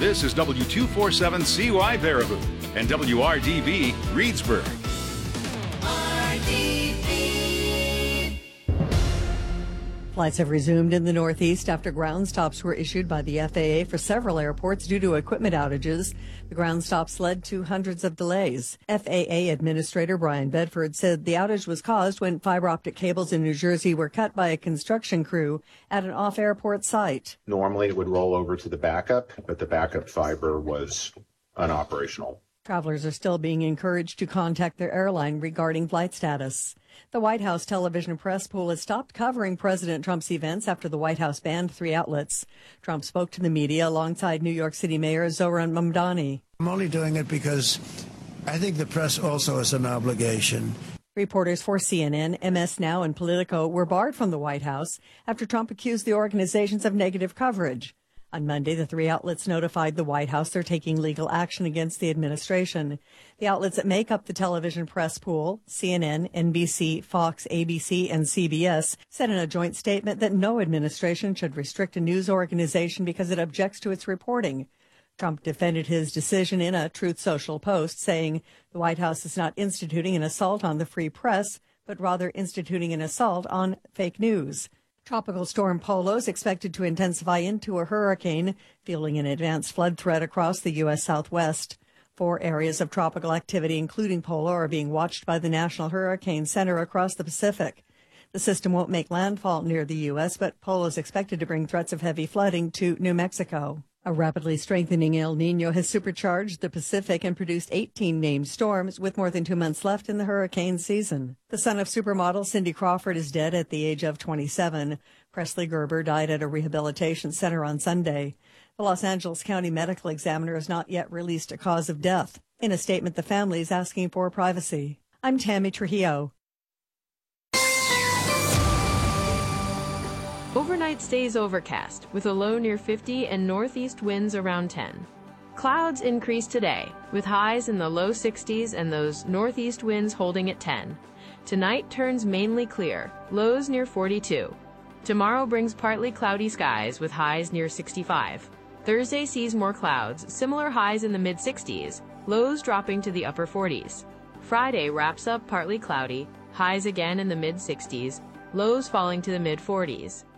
This is W247CY Baraboo and WRDB Reedsburg. Flights have resumed in the Northeast after ground stops were issued by the FAA for several airports due to equipment outages. The ground stops led to hundreds of delays. FAA Administrator Brian Bedford said the outage was caused when fiber optic cables in New Jersey were cut by a construction crew at an off-airport site. Normally it would roll over to the backup, but the backup fiber was unoperational. Travelers are still being encouraged to contact their airline regarding flight status. The White House television press pool has stopped covering President Trump's events after the White House banned 3 outlets. Trump spoke to the media alongside New York City Mayor Zohran Mamdani. I'm only doing it because I think the press also has an obligation. Reporters for CNN, MS Now, and Politico were barred from the White House after Trump accused the organizations of negative coverage. On Monday, the 3 outlets notified the White House they're taking legal action against the administration. The outlets that make up the television press pool, CNN, NBC, Fox, ABC, and CBS, said in a joint statement that no administration should restrict a news organization because it objects to its reporting. Trump defended his decision in a Truth Social post, saying the White House is not instituting an assault on the free press, but rather instituting an assault on fake news. Tropical storm Polo is expected to intensify into a hurricane, fueling an advanced flood threat across the U.S. Southwest. 4 areas of tropical activity, including Polo, are being watched by the National Hurricane Center across the Pacific. The system won't make landfall near the U.S., but Polo is expected to bring threats of heavy flooding to New Mexico. A rapidly strengthening El Nino has supercharged the Pacific and produced 18 named storms, with more than 2 months left in the hurricane season. The son of supermodel Cindy Crawford is dead at the age of 27. Presley Gerber died at a rehabilitation center on Sunday. The Los Angeles County Medical Examiner has not yet released a cause of death. In a statement, the family is asking for privacy. I'm Tammy Trujillo. Overnight stays overcast, with a low near 50 and northeast winds around 10. Clouds increase today, with highs in the low 60s and those northeast winds holding at 10. Tonight turns mainly clear, lows near 42. Tomorrow brings partly cloudy skies with highs near 65. Thursday sees more clouds, similar highs in the mid-60s, lows dropping to the upper 40s. Friday wraps up partly cloudy, highs again in the mid-60s, lows falling to the mid-40s.